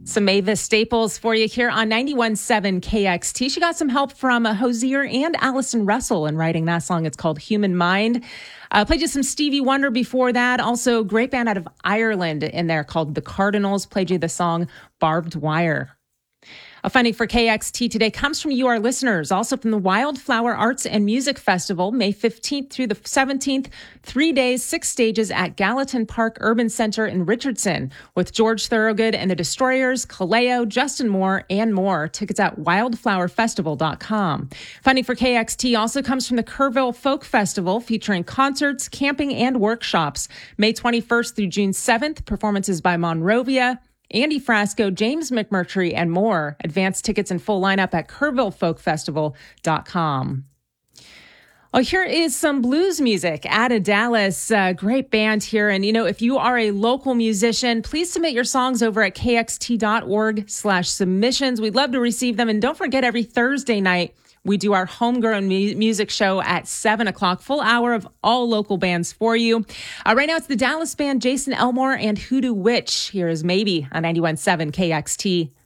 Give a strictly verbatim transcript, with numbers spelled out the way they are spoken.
Some Mavis Staples for you here on ninety-one point seven K X T. She got some help from uh, Hosier and Allison Russell in writing that song. It's called Human Mind. Uh, played you some Stevie Wonder before that. Also, great band out of Ireland in there called The Cardinals. Played you the song Barbed Wire. A funding for K X T today comes from you, our listeners, also from the Wildflower Arts and Music Festival, May fifteenth through the seventeenth, three days, six stages at Gallatin Park Urban Center in Richardson, with George Thorogood and the Destroyers, Kaleo, Justin Moore, and more. Tickets at wildflower festival dot com. Funding for K X T also comes from the Kerrville Folk Festival, featuring concerts, camping, and workshops. May twenty-first through June seventh, performances by Monrovia, Andy Frasco, James McMurtry, and more. Advanced tickets and full lineup at kerrville folk festival dot com. Oh, here is some blues music. Ada Dallas, uh, great band here. And, you know, if you are a local musician, please submit your songs over at k x t dot org slash submissions. We'd love to receive them. And don't forget, every Thursday night, we do our homegrown mu- music show at seven o'clock, full hour of all local bands for you. Uh, right now, it's the Dallas band Jason Elmore and Hoodoo Witch. Here is Maybe on ninety-one point seven K X T.